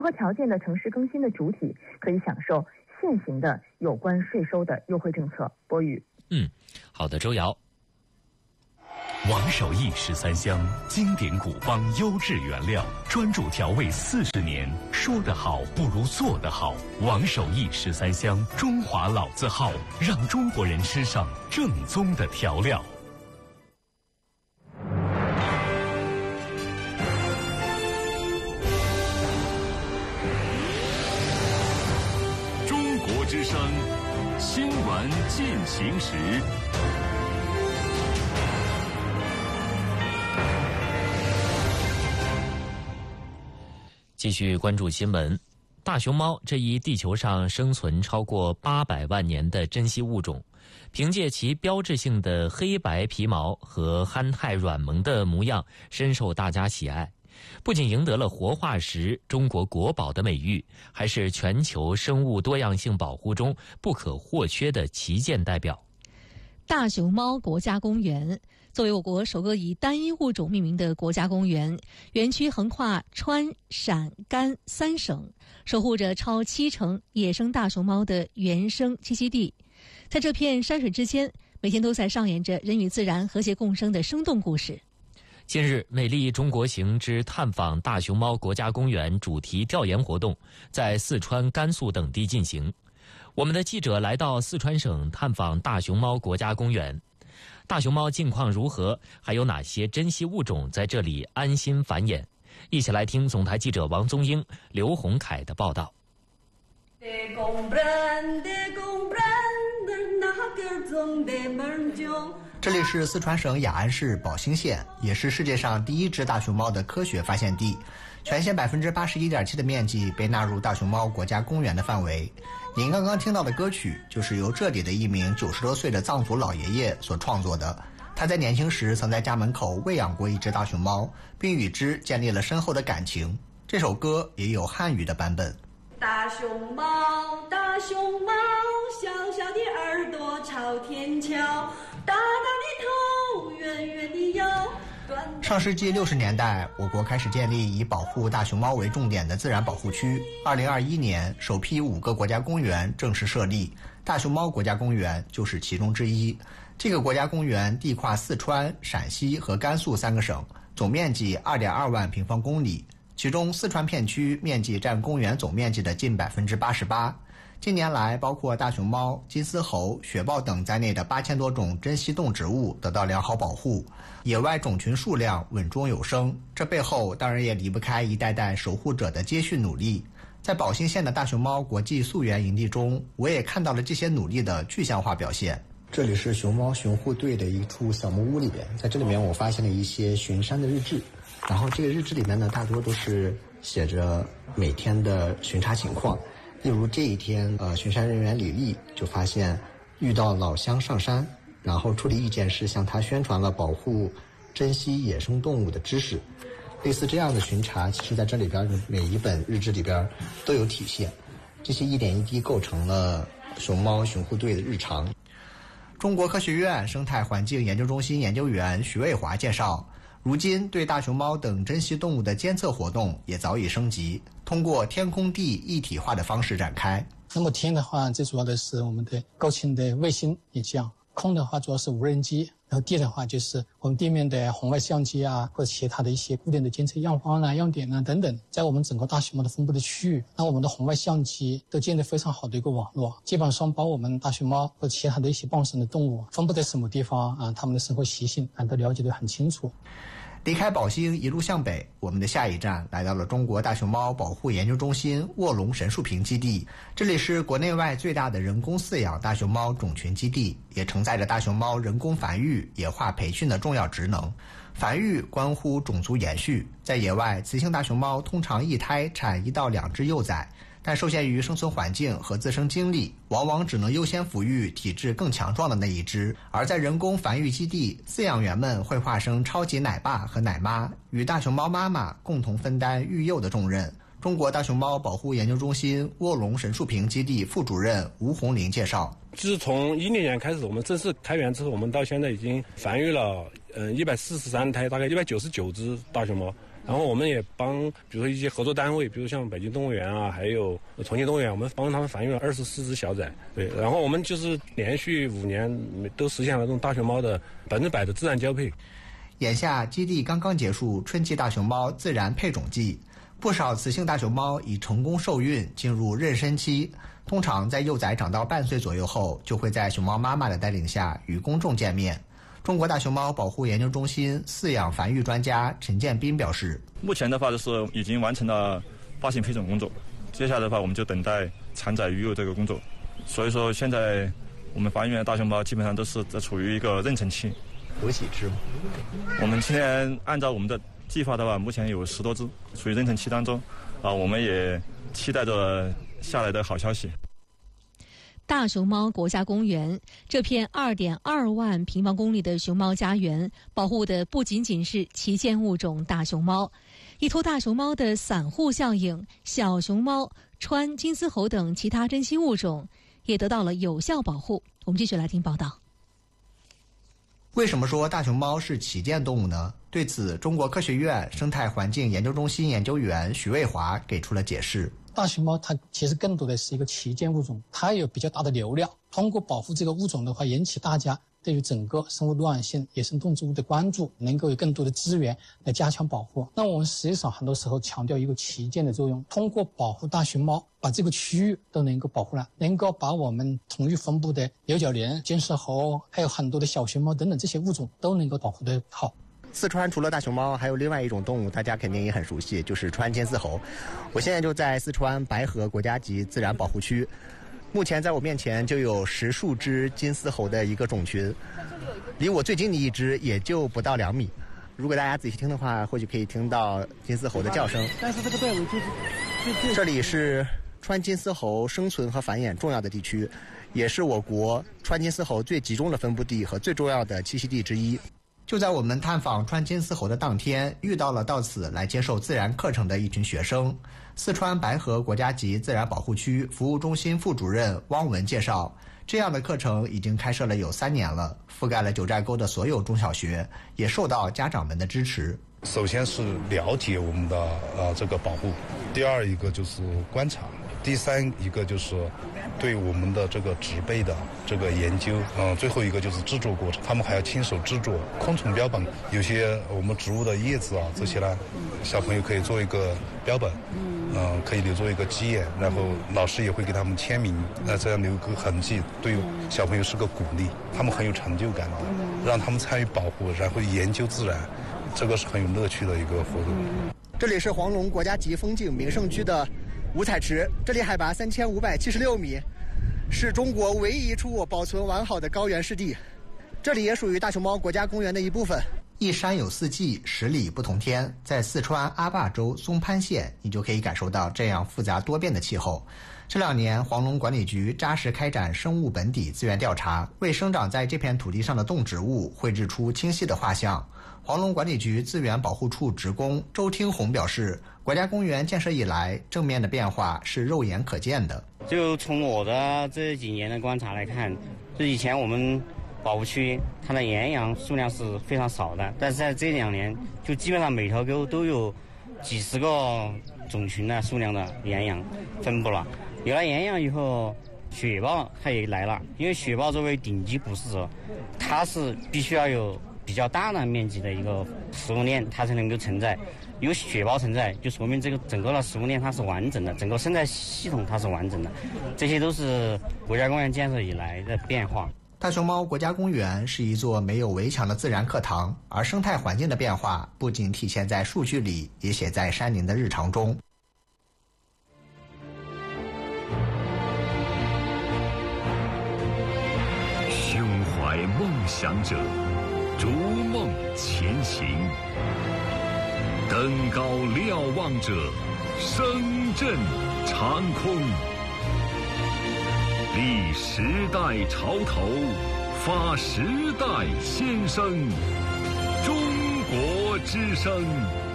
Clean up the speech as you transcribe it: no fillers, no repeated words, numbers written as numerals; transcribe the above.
符合条件的城市更新的主体可以享受现行的有关税收的优惠政策。博宇， 好的，周瑶。王守义13香，经典古方，优质原料，专注调味40年。说得好不如做得好。王守义13香，中华老字号，让中国人吃上正宗的调料。中国之声，新闻进行时。继续关注新闻。大熊猫这一地球上生存超过800万年的珍稀物种，凭借其标志性的黑白皮毛和憨态软萌的模样，深受大家喜爱。不仅赢得了活化石中国国宝的美誉，还是全球生物多样性保护中不可或缺的旗舰代表。 大熊猫国家公园作为我国首个以单一物种命名的国家公园，园区横跨川、陕、甘3省，守护着超70%野生大熊猫的原生栖息地。在这片山水之间，每天都在上演着人与自然和谐共生的生动故事。 近日，美丽中国行之探访大熊猫国家公园主题调研活动在四川、甘肃等地进行。我们的记者来到四川省探访大熊猫国家公园。大熊猫近况如何？还有哪些珍稀物种在这里安心繁衍？一起来听总台记者王宗英、刘洪凯的报道。 这里是四川省雅安市宝兴县，也是世界上第一只大熊猫的科学发现地。全县81.7%的面积被纳入大熊猫国家公园的范围。您刚刚听到的歌曲就是由这里的一名90多岁的藏族老爷爷所创作的。他在年轻时曾在家门口喂养过一只大熊猫，并与之建立了深厚的感情。这首歌也有汉语的版本。 大熊猫，大熊猫，小小的耳朵朝天瞧，大大的头，圆圆的腰。 上世纪60年代，我国开始建立以保护大熊猫为重点的自然保护区。2021年，首批5个国家公园正式设立，大熊猫国家公园就是其中之一。这个国家公园地跨四川、陕西和甘肃3个省，总面积2.2万平方公里，其中四川片区面积占公园总面积的近88%。近年来，包括大熊猫、金丝猴、雪豹等在内的8000多种珍稀动植物得到良好保护，野外种群数量稳中有升。这背后当然也离不开一代代守护者的接续努力。在宝兴县的大熊猫国际溯源营地中，我也看到了这些努力的具象化表现。 这里是熊猫巡护队的一处小木屋里边，在这里面我发现了一些巡山的日志，然后这个日志里面呢，大多都是写着每天的巡查情况。例如这一天，巡山人员李丽就发现遇到老乡上山，然后处理意见是向他宣传了保护珍稀野生动物的知识。类似这样的巡查，其实在这里边每一本日志里边都有体现，这些一点一滴构成了熊猫巡护队的日常。 中国科学院生态环境研究中心研究员徐卫华介绍，如今对大熊猫等珍稀动物的监测活动也早已升级，通过天空地一体化的方式展开。 那么天的话，最主要的是我们的高清的卫星影像，空的话主要是无人机，然后地的话就是我们地面的红外相机啊，或者其他的一些固定的监测样方啊、样点啊等等。在我们整个大熊猫的分布的区域，那我们的红外相机都建立非常好的一个网络，基本上把我们大熊猫和其他的一些傍生的动物分布在什么地方啊，它们的生活习性都了解得很清楚。 离开宝兴一路向北，我们的下一站来到了中国大熊猫保护研究中心卧龙神树坪基地。这里是国内外最大的人工饲养大熊猫种群基地，也承载着大熊猫人工繁育、野化培训的重要职能。繁育关乎种族延续，在野外，雌性大熊猫通常一胎产1到2只幼崽，但受限于生存环境和自身经历，往往只能优先抚育体质更强壮的那一只。而在人工繁育基地，饲养员们会化身超级奶爸和奶妈，与大熊猫妈妈共同分担育幼的重任。中国大熊猫保护研究中心卧龙神树坪基地副主任吴红林介绍， 自从2010年开始，我们正式开园之后，我们到现在已经繁育了143胎，大概199只大熊猫。 然后我们也帮，比如说一些合作单位，比如像北京动物园啊，还有重庆动物园，我们帮他们繁育了24只小崽。对，然后我们就是连续5年都实现了这种大熊猫的100%的自然交配。 眼下基地刚刚结束春季大熊猫自然配种季，不少雌性大熊猫已成功受孕进入妊娠期，通常在幼崽长到半岁左右后，就会在熊猫妈妈的带领下与公众见面。中国大熊猫保护研究中心饲养繁育专家陈建斌表示， 目前的话就是已经完成了发行配种工作，接下来的话我们就等待产崽育幼这个工作。所以说现在我们繁育的大熊猫基本上都是在处于一个妊娠期。 有几只吗？ 我们今天按照我们的计划的话，目前有10多只处于妊娠期当中，我们也期待着下来的好消息。 大熊猫国家公园这片2.2万平方公里的熊猫家园，保护的不仅仅是旗舰物种大熊猫，依托大熊猫的散户效应，小熊猫、川金丝猴等其他珍稀物种也得到了有效保护。我们继续来听报道。 为什么说大熊猫是旗舰动物呢？对此，中国科学院生态环境研究中心研究员徐卫华给出了解释。 大熊猫它其实更多的是一个旗舰物种，它有比较大的流量，通过保护这个物种的话，引起大家对于整个生物多样性、野生动植物的关注，能够有更多的资源来加强保护。那我们实际上很多时候强调一个旗舰的作用，通过保护大熊猫，把这个区域都能够保护了，能够把我们同域分布的牛角羚、金丝猴，还有很多的小熊猫等等这些物种都能够保护得好。 四川除了大熊猫，还有另外一种动物，大家肯定也很熟悉，就是川金丝猴。我现在就在四川白河国家级自然保护区，目前在我面前就有10数只金丝猴的一个种群，离我最近的一只也就不到2米。如果大家仔细听的话，或许可以听到金丝猴的叫声。 但是这个队伍就是这里是川金丝猴生存和繁衍重要的地区，也是我国川金丝猴最集中的分布地和最重要的栖息地之一。就在我们探访川金丝猴的当天，遇到了到此来接受自然课程的一群学生。四川白河国家级自然保护区服务中心副主任汪文介绍，这样的课程已经开设了有3年了，覆盖了九寨沟的所有中小学，也受到家长们的支持。 首先是了解我们的这个保护，第二一个就是观察，第三一个就是对我们的这个植被的这个研究，最后一个就是制作过程，他们还要亲手制作昆虫标本，有些我们植物的叶子这些呢，小朋友可以做一个标本，可以留作一个纪念，然后老师也会给他们签名，这样留个痕迹，对小朋友是个鼓励，他们很有成就感的，让他们参与保护，然后研究自然，这个是很有乐趣的一个活动。 这里是黄龙国家级风景名胜区的五彩池，这里海拔3576米，是中国唯一一处保存完好的高原湿地。这里也属于大熊猫国家公园的一部分。一山有4季，10里不同天。在四川阿坝州松潘县，你就可以感受到这样复杂多变的气候。这2年，黄龙管理局扎实开展生物本底资源调查，为生长在这片土地上的动植物绘制出清晰的画像。黄龙管理局资源保护处职工周听红表示，国家公园建设以来，正面的变化是肉眼可见的。 就从我的这几年的观察来看，就以前我们保护区它的岩羊数量是非常少的，但是在这2年，就基本上每条沟都有几十个种群的数量的岩羊分布了。有了岩羊以后，雪豹它也来了，因为雪豹作为顶级捕食者，它是必须要有比较大的面积的一个食物链，它才能够承载。有雪豹承载，就说明这个整个的食物链它是完整的，整个生态系统它是完整的。这些都是国家公园建设以来的变化。 大熊猫国家公园是一座没有围墙的自然课堂，而生态环境的变化不仅体现在数据里，也写在山林的日常中。 胸怀梦想者，逐梦前行。登高瞭望者，声震长空。立时代潮头，发时代先声。中国之声。